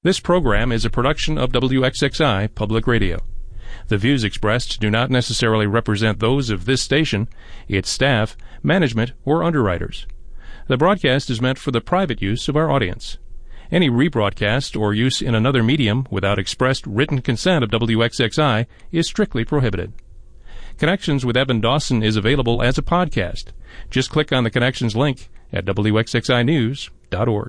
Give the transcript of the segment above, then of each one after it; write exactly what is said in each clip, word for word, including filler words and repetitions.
This program is a production of W X X I Public Radio. The views expressed do not necessarily represent those of this station, its staff, management, or underwriters. The broadcast is meant for the private use of our audience. Any rebroadcast or use in another medium without expressed written consent of W X X I is strictly prohibited. Connections with Evan Dawson is available as a podcast. Just click on the Connections link at W X X I news dot org.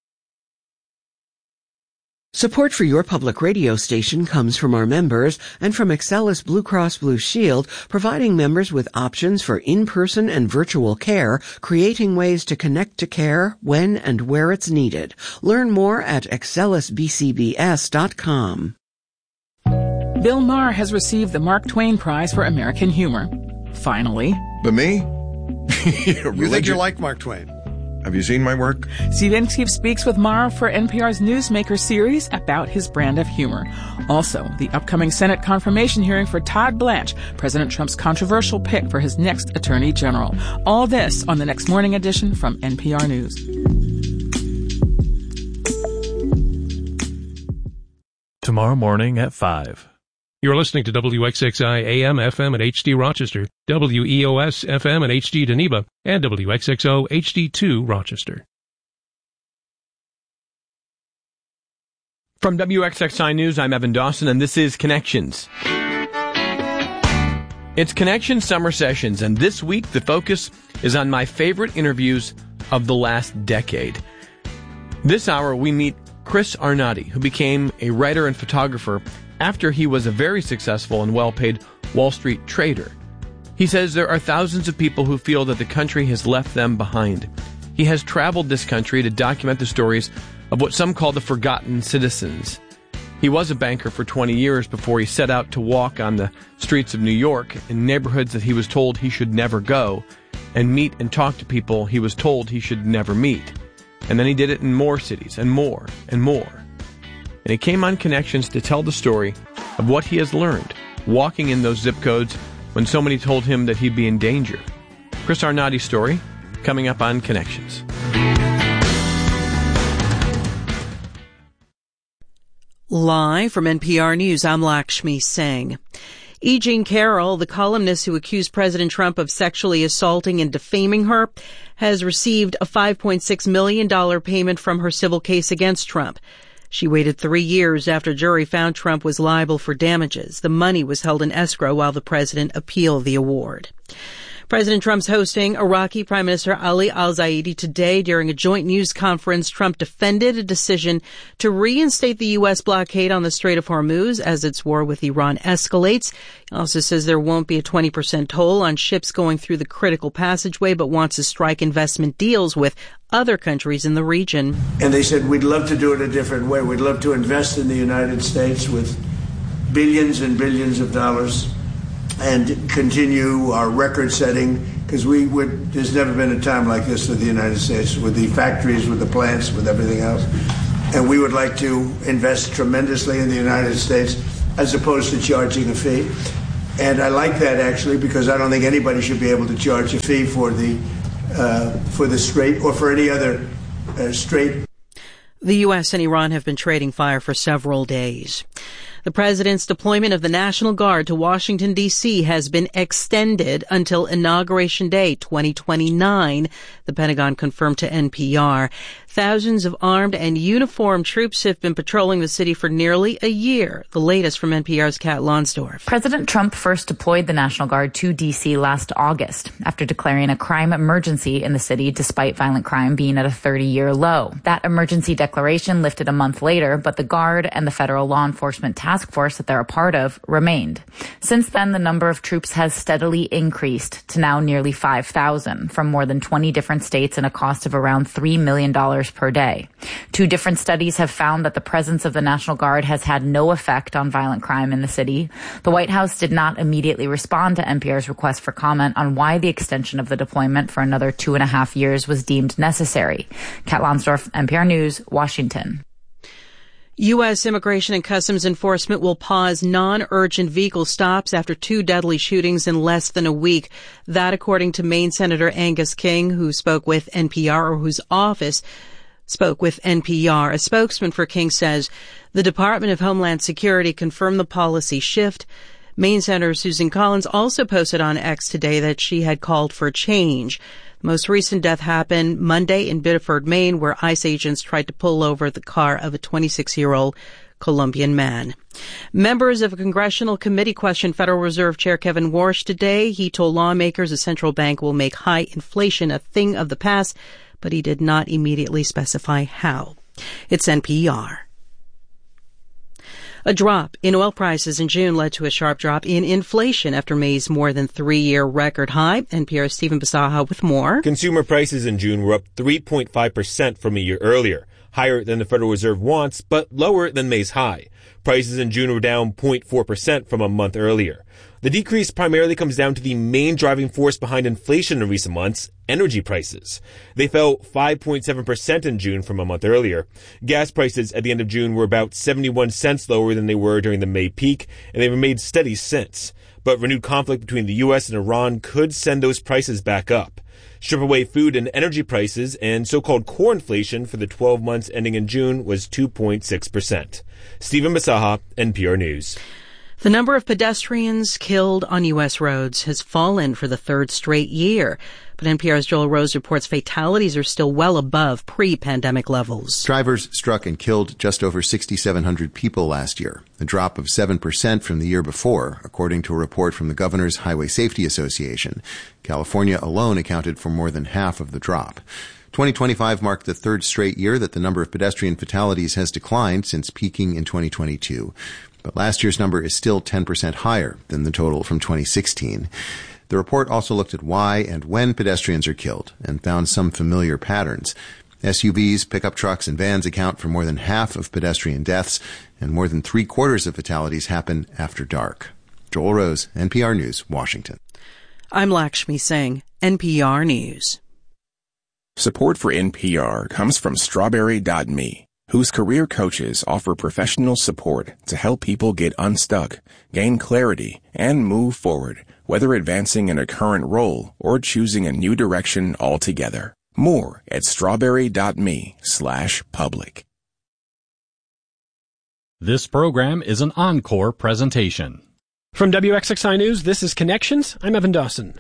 Support for your public radio station comes from our members and from Excellus Blue Cross Blue Shield, providing members with options for in-person and virtual care, creating ways to connect to care when and where it's needed. Learn more at excellus b c b s dot com. Bill Maher has received the Mark Twain Prize for American Humor. Finally. But me? You think you like Mark Twain? Have you seen my work? Steve Inskeep speaks with Maher for N P R's Newsmaker series about his brand of humor. Also, the upcoming Senate confirmation hearing for Todd Blanche, President Trump's controversial pick for his next Attorney General. All this on the next morning edition from N P R News. Tomorrow morning at five. You're listening to W X X I A M F M at H D Rochester, W E O S F M at H D Geneva, and W X X O H D two Rochester. From W X X I News, I'm Evan Dawson, and this is Connections. It's Connections Summer Sessions, and this week the focus is on my favorite interviews of the last decade. This hour we meet Chris Arnade, who became a writer and photographer after he was a very successful and well-paid Wall Street trader. He says there are thousands of people who feel that the country has left them behind. He has traveled this country to document the stories of what some call the forgotten citizens. He was a banker for twenty years before he set out to walk on the streets of New York in neighborhoods that he was told he should never go, and meet and talk to people he was told he should never meet. And then he did it in more cities, and more, and more. And he came on Connections to tell the story of what he has learned, walking in those zip codes when so many told him that he'd be in danger. Chris Arnade's story, coming up on Connections. Live from N P R News, I'm Lakshmi Singh. E. Jean Carroll, the columnist who accused President Trump of sexually assaulting and defaming her, has received a five point six million dollars payment from her civil case against Trump. She waited three years after a jury found Trump was liable for damages. The money was held in escrow while the president appealed the award. President Trump's hosting Iraqi Prime Minister Ali al-Zaidi today. During a joint news conference, Trump defended a decision to reinstate the U S blockade on the Strait of Hormuz as its war with Iran escalates. He also says there won't be a twenty percent toll on ships going through the critical passageway, but wants to strike investment deals with other countries in the region. And they said, we'd love to do it a different way. We'd love to invest in the United States with billions and billions of dollars and continue our record setting, because we would, there's never been a time like this for the United States, with the factories, with the plants, with everything else. And we would like to invest tremendously in the United States as opposed to charging a fee. And I like that, actually, because I don't think anybody should be able to charge a fee for the uh, for the Strait or for any other uh, strait. The U S and Iran have been trading fire for several days. The president's deployment of the National Guard to Washington, D C has been extended until Inauguration Day twenty twenty-nine, the Pentagon confirmed to N P R. Thousands of armed and uniformed troops have been patrolling the city for nearly a year. The latest from N P R's Kat Lonsdorf. President Trump first deployed the National Guard to D C last August after declaring a crime emergency in the city despite violent crime being at a thirty-year low. That emergency declaration lifted a month later, but the Guard and the federal law enforcement task force that they're a part of remained. Since then, the number of troops has steadily increased to now nearly five thousand from more than twenty different states and a cost of around three million dollars per day. Two different studies have found that the presence of the National Guard has had no effect on violent crime in the city. The White House did not immediately respond to N P R's request for comment on why the extension of the deployment for another two and a half years was deemed necessary. Kat Lonsdorf, N P R News, Washington. U S Immigration and Customs Enforcement will pause non-urgent vehicle stops after two deadly shootings in less than a week. That according to Maine Senator Angus King, who spoke with N P R, or whose office spoke with N P R. A spokesman for King says the Department of Homeland Security confirmed the policy shift. Maine Senator Susan Collins also posted on X today that she had called for change. The most recent death happened Monday in Biddeford, Maine, where ICE agents tried to pull over the car of a twenty-six-year-old Colombian man. Members of a congressional committee questioned Federal Reserve Chair Kevin Warsh today. He told lawmakers a central bank will make high inflation a thing of the past, but he did not immediately specify how. It's N P R. A drop in oil prices in June led to a sharp drop in inflation after May's more than three-year record high. N P R's Stephen Basaha with more. Consumer prices in June were up three point five percent from a year earlier, higher than the Federal Reserve wants, but lower than May's high. Prices in June were down zero point four percent from a month earlier. The decrease primarily comes down to the main driving force behind inflation in recent months, energy prices. They fell five point seven percent in June from a month earlier. Gas prices at the end of June were about seventy-one cents lower than they were during the May peak, and they've remained steady since. But renewed conflict between the U S and Iran could send those prices back up. Strip away food and energy prices, and so-called core inflation for the twelve months ending in June was two point six percent. Stephen Basaha, N P R News. The number of pedestrians killed on U S roads has fallen for the third straight year. But N P R's Joel Rose reports fatalities are still well above pre-pandemic levels. Drivers struck and killed just over six thousand seven hundred people last year, a drop of seven percent from the year before, according to a report from the Governor's Highway Safety Association. California alone accounted for more than half of the drop. twenty twenty-five marked the third straight year that the number of pedestrian fatalities has declined since peaking in twenty twenty-two. But last year's number is still ten percent higher than the total from twenty sixteen. The report also looked at why and when pedestrians are killed and found some familiar patterns. S U Vs, pickup trucks, and vans account for more than half of pedestrian deaths, and more than three quarters of fatalities happen after dark. Joel Rose, N P R News, Washington. I'm Lakshmi Singh, N P R News. Support for N P R comes from Strawberry dot me, whose career coaches offer professional support to help people get unstuck, gain clarity, and move forward, whether advancing in a current role or choosing a new direction altogether. More at strawberry dot me slash public. This program is an encore presentation. From W X X I News, this is Connections. I'm Evan Dawson.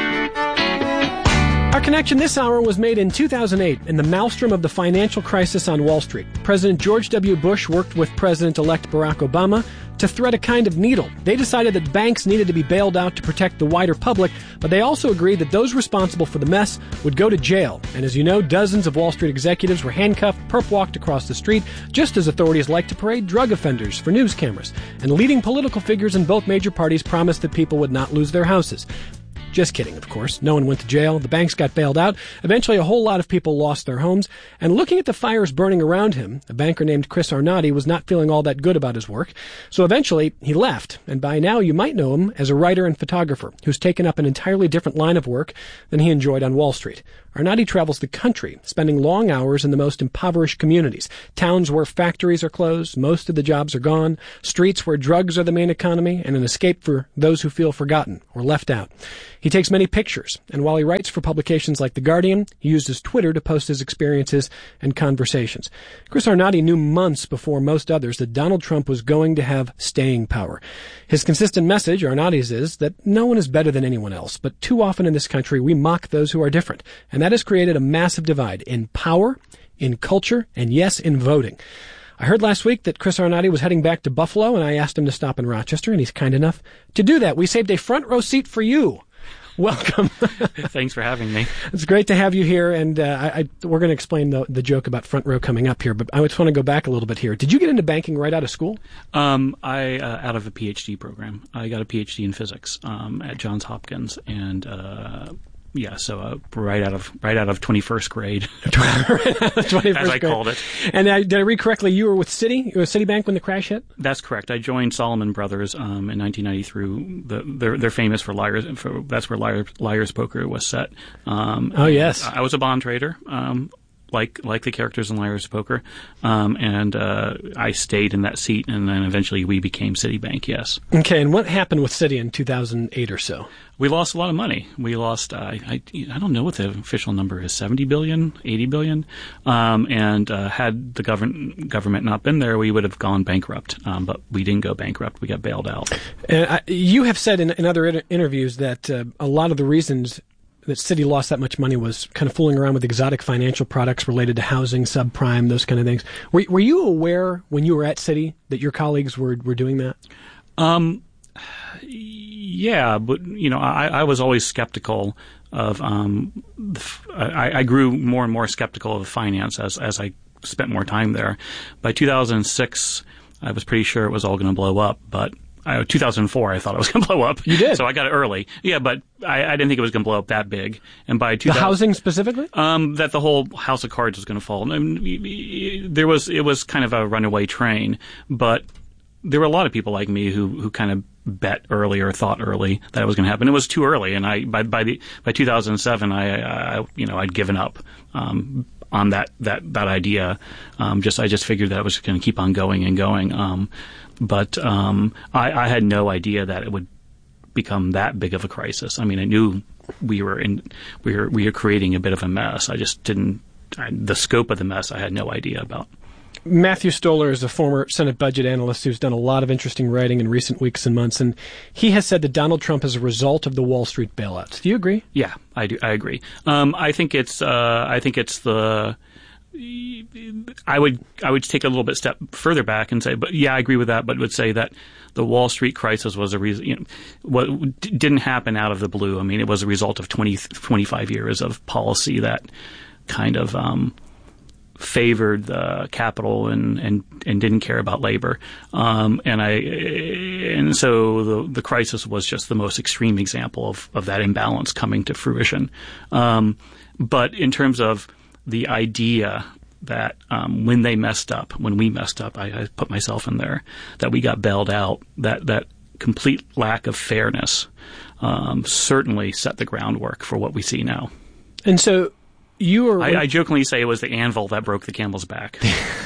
Our connection this hour was made in two thousand eight in the maelstrom of the financial crisis on Wall Street. President George W. Bush worked with President-elect Barack Obama to thread a kind of needle. They decided that banks needed to be bailed out to protect the wider public, but they also agreed that those responsible for the mess would go to jail. And as you know, dozens of Wall Street executives were handcuffed, perp-walked across the street, just as authorities like to parade drug offenders for news cameras. And leading political figures in both major parties promised that people would not lose their houses. Just kidding, of course. No one went to jail. The banks got bailed out. Eventually, a whole lot of people lost their homes. And looking at the fires burning around him, a banker named Chris Arnade was not feeling all that good about his work. So eventually, he left. And by now, you might know him as a writer and photographer who's taken up an entirely different line of work than he enjoyed on Wall Street. Arnade travels the country, spending long hours in the most impoverished communities, towns where factories are closed, most of the jobs are gone, streets where drugs are the main economy, and an escape for those who feel forgotten or left out. He takes many pictures, and while he writes for publications like The Guardian, he used his Twitter to post his experiences and conversations. Chris Arnade knew months before most others that Donald Trump was going to have staying power. His consistent message, Arnade's, is that no one is better than anyone else, but too often in this country we mock those who are different, and that has created a massive divide in power, in culture, and yes, in voting. I heard last week that Chris Arnade was heading back to Buffalo, and I asked him to stop in Rochester, and he's kind enough to do that. We saved a front row seat for you. Welcome. Thanks for having me. It's great to have you here, and uh, I, I, we're going to explain the, the joke about front row coming up here, but I just want to go back a little bit here. Did you get into banking right out of school? Um, I uh, out of a P H D program. I got a P H D in physics um, at Johns Hopkins, and uh, yeah, so uh, right out of right out of twenty-first grade, twenty-first as I grade. called it. And uh, did I read correctly? You were with Citi, you were with Citibank when the crash hit. That's correct. I joined Salomon Brothers um, in nineteen ninety-three. The, they're they're famous for Liars. For, that's where Liars, Liars Poker was set. Um, oh yes. I was a bond trader. Um, like like the characters in Liar's Poker, um, and uh, I stayed in that seat, and then eventually we became Citibank. Yes. Okay, and what happened with Citi in two thousand eight or so? We lost a lot of money. We lost, uh, I, I don't know what the official number is, seventy billion, eighty billion. Um, and uh, had the government government not been there, we would have gone bankrupt. Um, but we didn't go bankrupt. We got bailed out. And I, you have said in, in other inter- interviews that uh, a lot of the reasons that Citi lost that much money was kind of fooling around with exotic financial products related to housing, subprime, those kind of things. Were, were you aware when you were at Citi that your colleagues were, were doing that? Um. Yeah, but, you know, I, I was always skeptical of, um, I, I grew more and more skeptical of finance as, as I spent more time there. By two thousand six, I was pretty sure it was all going to blow up, but I, two thousand four, I thought it was going to blow up. You did? So I got it early. Yeah, but I, I didn't think it was going to blow up that big. And by two thousand, the housing specifically? Um, that the whole house of cards was going to fall. I mean, there was, it was kind of a runaway train, but there were a lot of people like me who, who kind of bet early or thought early that it was going to happen. It was too early, and I by by the by two thousand seven, I, I you know I'd given up um, on that that that idea. Um, just I just figured that it was going to keep on going and going. Um, but um, I, I had no idea that it would become that big of a crisis. I mean, I knew we were in we were we were creating a bit of a mess. I just didn't I, the scope of the mess. I had no idea about. Matthew Stoller is a former Senate budget analyst who's done a lot of interesting writing in recent weeks and months, and he has said that Donald Trump is a result of the Wall Street bailouts. Do you agree? Yeah, I do. I agree. Um, I think it's. Uh, I think it's the. I would. I would take a little bit step further back and say, but yeah, I agree with that. But would say that the Wall Street crisis was a reason. You know, what didn't happen out of the blue. I mean, it was a result of twenty, twenty-five years of policy that kind of. Um, favored the capital and, and, and didn't care about labor. Um, and I, and so the, the crisis was just the most extreme example of, of that imbalance coming to fruition. Um, but in terms of the idea that, um, when they messed up, when we messed up, I, I put myself in there, that we got bailed out, that, that complete lack of fairness, um, certainly set the groundwork for what we see now. And so, You were. I, I jokingly say it was the anvil that broke the camel's back.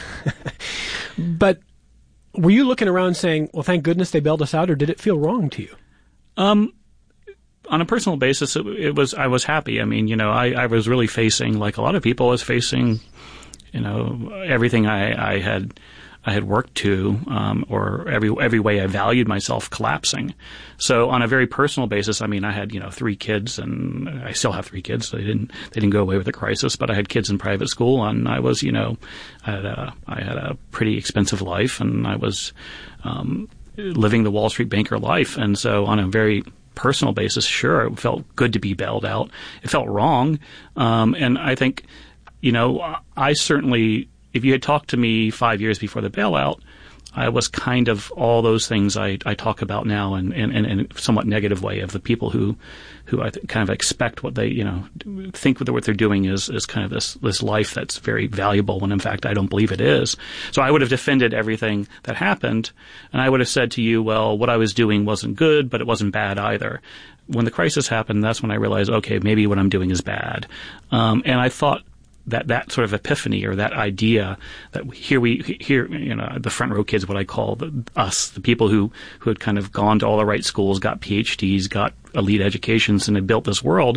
But were you looking around saying, well, thank goodness they bailed us out, or did it feel wrong to you? Um, on a personal basis, it, it was, I was happy. I mean, you know, I, I was really facing, like a lot of people, I was facing, you know, everything I, I had, I had worked to, um, or every, every way I valued myself collapsing. So on a very personal basis, I mean, I had, you know, three kids, and I still have three kids. So they didn't, they didn't go away with the crisis, but I had kids in private school, and I was, you know, I had a, I had a pretty expensive life, and I was, um, living the Wall Street banker life. And so on a very personal basis, sure, it felt good to be bailed out. It felt wrong. Um, and I think, you know, I certainly, if you had talked to me five years before the bailout, I was kind of all those things I, I talk about now in, in, in a somewhat negative way, of the people who, who I th- kind of expect what they, you know, think that what they're doing is, is kind of this, this life that's very valuable, when in fact I don't believe it is. So I would have defended everything that happened, and I would have said to you, well, what I was doing wasn't good, but it wasn't bad either. When the crisis happened, that's when I realized, okay, maybe what I'm doing is bad. Um, and I thought, that that sort of epiphany, or that idea that here we here you know the front row kids, what I call the, us, the people who who had kind of gone to all the right schools, got P H Ds, got elite educations, and had built this world.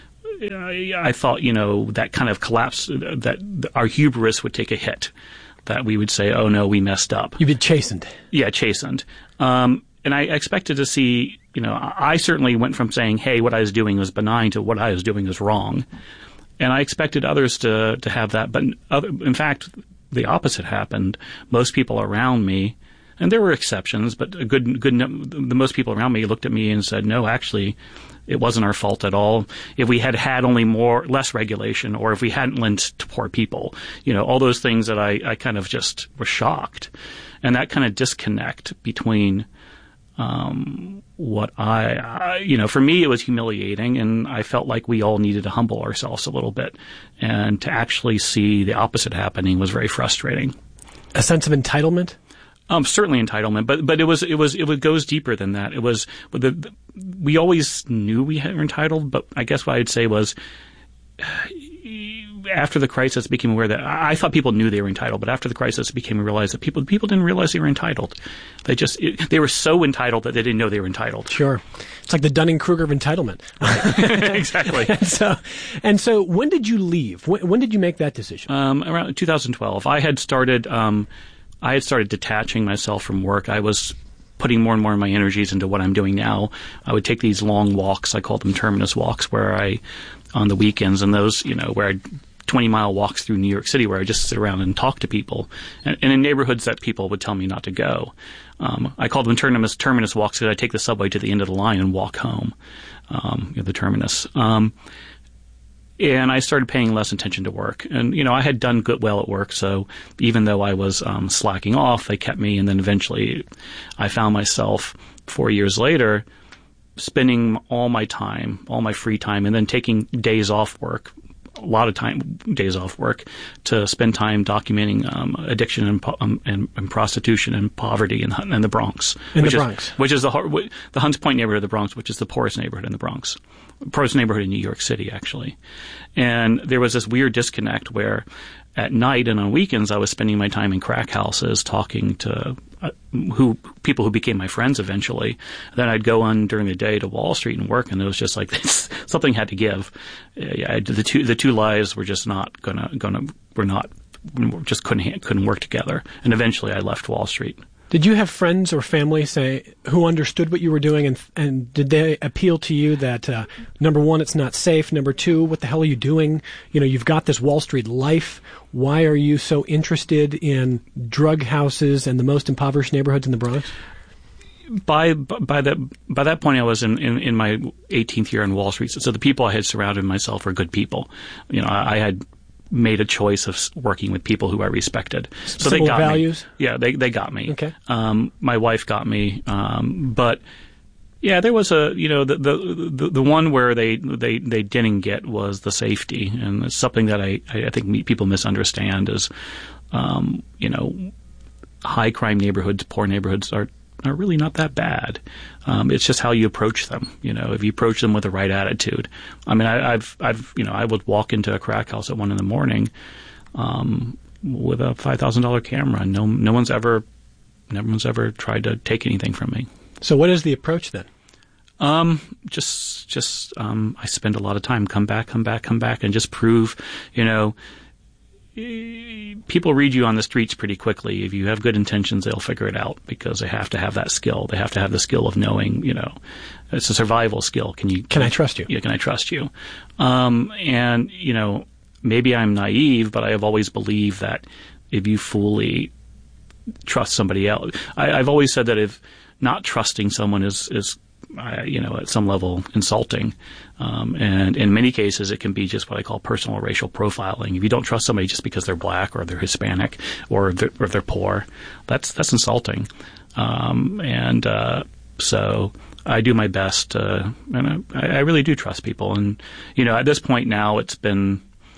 I, I thought, you know, that kind of collapse, that our hubris would take a hit, that we would say, oh no, we messed up. You've been chastened. Yeah, chastened. Um, and I expected to see, you know, I certainly went from saying, hey, what I was doing was benign, to what I was doing was wrong. And I expected others to, to have that. But other, in fact, the opposite happened. Most people around me, and there were exceptions, but a good, good, the most people around me looked at me and said, no, actually, it wasn't our fault at all. If we had had only more, less regulation, or if we hadn't lent to poor people, you know, all those things that I, I kind of just was shocked. And that kind of disconnect between, um, what I, I, you know, for me, it was humiliating, and I felt like we all needed to humble ourselves a little bit. And to actually see the opposite happening was very frustrating. A sense of entitlement? Um, certainly entitlement, but, but it was, it was, it goes deeper than that. It was, the, the, we always knew we were entitled, but I guess what I'd say was, after the crisis, became aware that I thought people knew they were entitled, but after the crisis, became realized that people people didn't realize they were entitled. They just it, they were so entitled that they didn't know they were entitled. Sure, it's like the Dunning-Kruger of entitlement. Exactly. and so, and so, when did you leave? When, when did you make that decision? Um, around two thousand twelve, I had started. Um, I had started detaching myself from work. I was putting more and more of my energies into what I'm doing now. I would take these long walks. I call them terminus walks, where I, on the weekends, and those, you know, where I twenty mile walks through New York City, where I just sit around and talk to people, and, and in neighborhoods that people would tell me not to go. Um, I call them terminus terminus walks because I take the subway to the end of the line and walk home, um, you know, the terminus. Um, And I started paying less attention to work. And, you know, I had done good well at work, so even though I was um, slacking off, they kept me. And then eventually I found myself four years later spending all my time, all my free time, and then taking days off work, a lot of time, days off work, to spend time documenting um, addiction and, um, and, and prostitution and poverty in, in the Bronx. In which the is, Bronx. Which is the, the Hunts Point neighborhood of the Bronx, which is the poorest neighborhood in the Bronx. Poorest neighborhood in New York City, actually. And there was this weird disconnect where at night and on weekends I was spending my time in crack houses talking to uh, who people who became my friends eventually. Then I'd go on during the day to Wall Street and work, and it was just like this, something had to give. Uh, yeah, I, the two the two lives were just not gonna gonna were not just couldn't couldn't work together. And eventually I left Wall Street. Did you have friends or family say who understood what you were doing, and and did they appeal to you that uh, number one, it's not safe, number two, what the hell are you doing? You know, you've got this Wall Street life. Why are you so interested in drug houses and the most impoverished neighborhoods in the Bronx? By by that by that point, I was in, in, in my eighteenth year on Wall Street. So the people I had surrounded myself were good people. You know, I, I had made a choice of working with people who I respected. So Similar they got values? me. Yeah, they they got me. Okay. Um, my wife got me. Um, but yeah, there was a you know the the the, the one where they, they they didn't get was the safety, and it's something that I I think people misunderstand is um, you know high crime neighborhoods, poor neighborhoods are. are really not that bad. Um, it's just how you approach them. You know, if you approach them with the right attitude. I mean, I, I've, I've, you know, I would walk into a crack house at one in the morning, um, with a five thousand dollar camera, and no, no one's ever, no one's ever tried to take anything from me. So, what is the approach then? Um, just, just, um, I spend a lot of time, come back, come back, come back, and just prove, you know. People read you on the streets pretty quickly. If you have good intentions, they'll figure it out because they have to have that skill. They have to have the skill of knowing, you know, it's a survival skill. Can you? Can, can I trust you? Yeah, can I trust you? Um, and, you know, maybe I'm naive, but I have always believed that if you fully trust somebody else, I, I've always said that if not trusting someone is, is Uh, you know, at some level insulting. Um, and in many cases, it can be just what I call personal or racial profiling. If you don't trust somebody just because they're black or they're Hispanic or they're, or they're poor, that's that's insulting. Um, and uh, so I do my best. Uh, and I, I really do trust people. And, you know, at this point now, it's been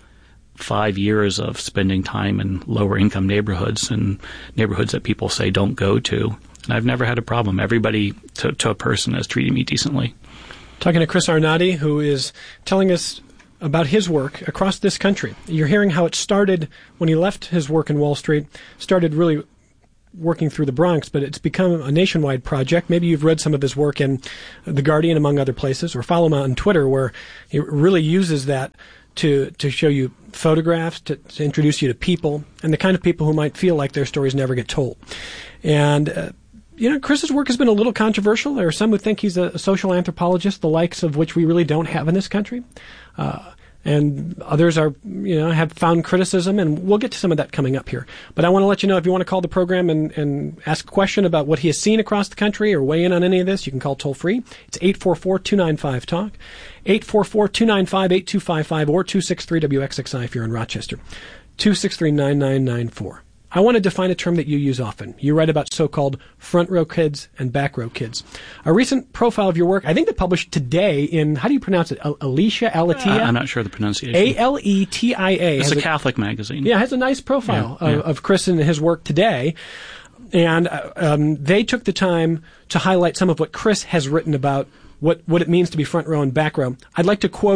five years of spending time in lower income neighborhoods and neighborhoods that people say don't go to. And I've never had a problem. Everybody, to, to a person, has treated me decently. Talking to Chris Arnade, who is telling us about his work across this country. You're hearing how it started when he left his work in Wall Street, started really working through the Bronx, but it's become a nationwide project. Maybe you've read some of his work in The Guardian, among other places, or follow him on Twitter, where he really uses that to to show you photographs, to, to introduce you to people, and the kind of people who might feel like their stories never get told. And uh, You know, Chris's work has been a little controversial. There are some who think he's a social anthropologist, the likes of which we really don't have in this country. Uh, and others are, you know, have found criticism, and we'll get to some of that coming up here. But I want to let you know, if you want to call the program and, and ask a question about what he has seen across the country or weigh in on any of this, you can call toll free. It's eight four four, two nine five, talk, eight four four, two nine five, eight two five five, or two six three W X X I if you're in Rochester, two six three, nine nine nine four. I want to define a term that you use often. You write about so-called front row kids and back row kids. A recent profile of your work, I think they published today in, how do you pronounce it? Alicia Alatia? Uh, I'm not sure the pronunciation. A L E T I A. It's a, a Catholic magazine. Yeah, it has a nice profile yeah, of, yeah. of Chris and his work today. And uh, um, they took the time to highlight some of what Chris has written about what, what it means to be front row and back row. I'd like to quote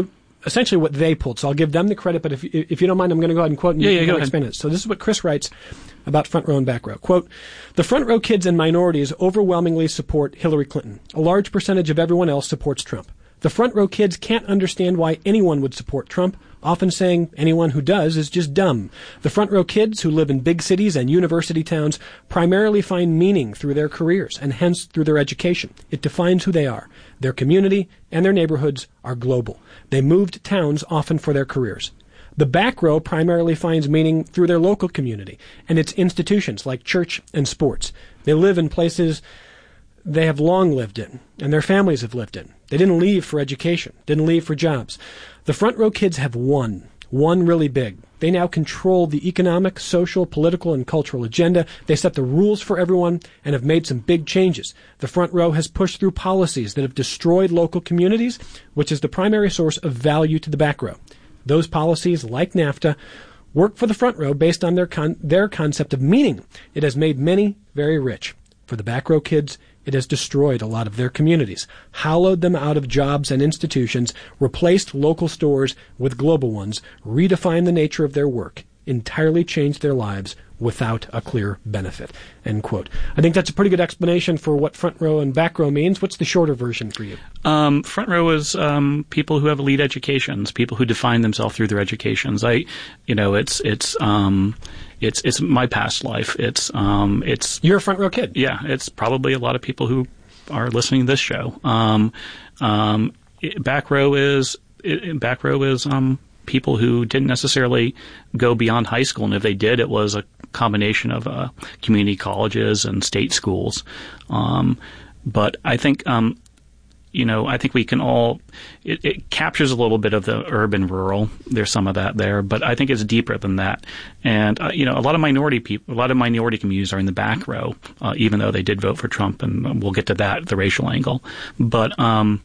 essentially what they pulled. So I'll give them the credit, but if if you don't mind, I'm going to go ahead and quote and yeah, you yeah, can go explain it. So this is what Chris writes about front row and back row. Quote, "The front row kids and minorities overwhelmingly support Hillary Clinton. A large percentage of everyone else supports Trump. The front row kids can't understand why anyone would support Trump, often saying anyone who does is just dumb. The front row kids who live in big cities and university towns primarily find meaning through their careers and hence through their education. It defines who they are. Their community and their neighborhoods are global. They moved towns often for their careers. The back row primarily finds meaning through their local community and its institutions like church and sports. They live in places they have long lived in and their families have lived in. They didn't leave for education, didn't leave for jobs. The front row kids have won, won really big. They now control the economic, social, political, and cultural agenda. They set the rules for everyone and have made some big changes. The front row has pushed through policies that have destroyed local communities, which is the primary source of value to the back row. Those policies, like NAFTA, work for the front row based on their con- their concept of meaning. It has made many very rich. For the back row kids, it has destroyed a lot of their communities, hollowed them out of jobs and institutions, replaced local stores with global ones, redefined the nature of their work, entirely changed their lives without a clear benefit." End quote. I think that's a pretty good explanation for what front row and back row means. What's the shorter version for you? Um, front row is um, people who have elite educations, people who define themselves through their educations. I, you know, it's it's um, it's it's my past life. It's um, it's you're a front row kid. Yeah, it's probably a lot of people who are listening to this show. Um, um, it, back row is it, back row is um. people who didn't necessarily go beyond high school, and if they did, it was a combination of uh, community colleges and state schools. Um, but I think, um, you know, I think we can all. It, it captures a little bit of the urban-rural. There's some of that there, but I think it's deeper than that. And uh, you know, a lot of minority people, a lot of minority communities are in the back row, uh, even though they did vote for Trump, and we'll get to that, the racial angle. But um,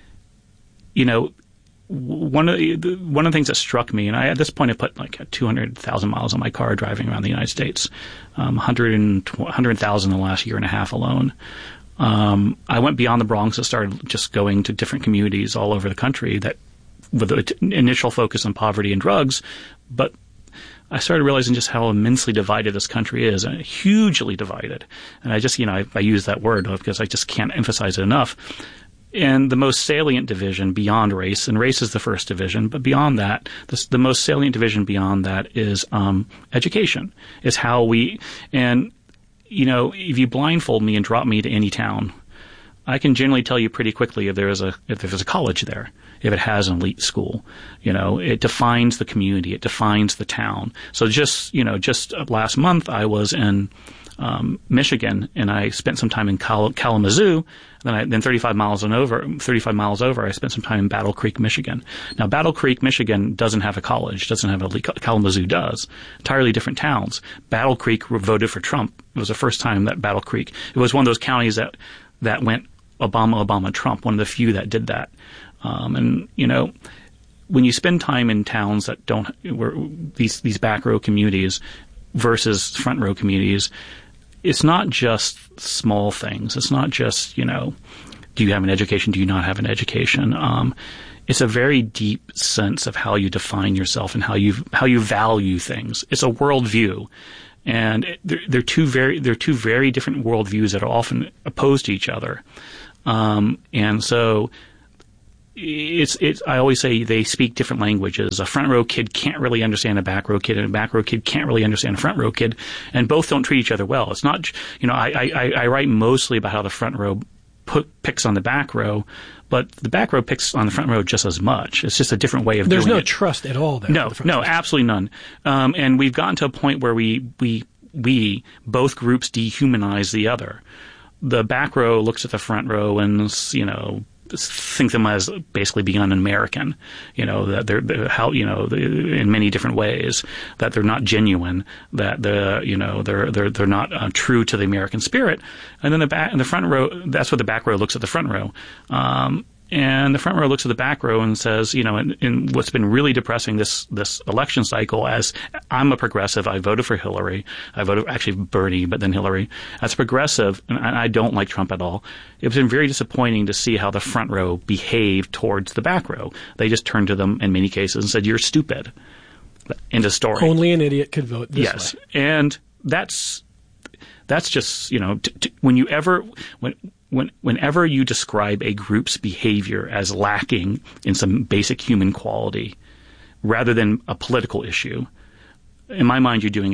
you know. One of the one of the things that struck me, and I at this point I put like two hundred thousand miles on my car driving around the United States, um, one hundred thousand in the last year and a half alone. Um, I went beyond the Bronx and started just going to different communities all over the country that, with an initial focus on poverty and drugs, but I started realizing just how immensely divided this country is, and hugely divided. And I just, you know, I, I use that word because I just can't emphasize it enough. And the most salient division beyond race, and race is the first division, but beyond that, the, the most salient division beyond that is um, education, is how we, and, you know, if you blindfold me and drop me to any town, I can generally tell you pretty quickly if there is a, if there's a college there, if it has an elite school. You know, it defines the community, it defines the town. So just, you know, just last month I was in Um, Michigan, and I spent some time in Kal- Kalamazoo. Then, I, then thirty-five miles and over, thirty-five miles over, I spent some time in Battle Creek, Michigan. Now, Battle Creek, Michigan, doesn't have a college, doesn't have a Kalamazoo does. Entirely different towns. Battle Creek voted for Trump. It was the first time that Battle Creek. It was one of those counties that that went Obama, Obama, Trump. One of the few that did that. Um, and you know, when you spend time in towns that don't, where these these back row communities versus front row communities. It's not just small things. It's not just, you know, do you have an education? Do you not have an education? Um, it's a very deep sense of how you define yourself and how you how you value things. It's a worldview, and it, they're, they're two very they're two very different worldviews that are often opposed to each other. Um, and so it's it's. I always say they speak different languages. A front row kid can't really understand a back row kid, and a back row kid can't really understand a front row kid, and both don't treat each other well. It's not, you know, I I, I write mostly about how the front row put picks on the back row, but the back row picks on the front row just as much. It's just a different way of There's doing no it. There's no trust at all there. No, no, absolutely none. Um, and we've gotten to a point where we we we both groups dehumanize the other. The back row looks at the front row and, you know, think them as basically being un-American, you know, that they're, they're how, you know, in many different ways, that they're not genuine, that the, you know, they're, they're, they're not uh, true to the American spirit. And then the back, and the front row, that's what the back row looks at the front row. Um, And the front row looks at the back row and says, you know, in, in what's been really depressing this this election cycle, as I'm a progressive, I voted for Hillary. I voted actually Bernie, but then Hillary. As a progressive, and I don't like Trump at all. It's been very disappointing to see how the front row behaved towards the back row. They just turned to them in many cases and said, "You're stupid." End of story. Only an idiot could vote this yes. way. Yes, and that's that's just, you know, t- t- when you ever when. When, whenever you describe a group's behavior as lacking in some basic human quality rather than a political issue, in my mind, you're doing